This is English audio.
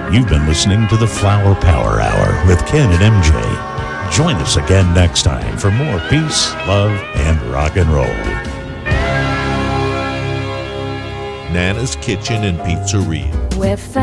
You've been listening to the Flower Power Hour with Ken and MJ. Join us again next time for more peace, love, and rock and roll. Nana's Kitchen and Pizzeria. With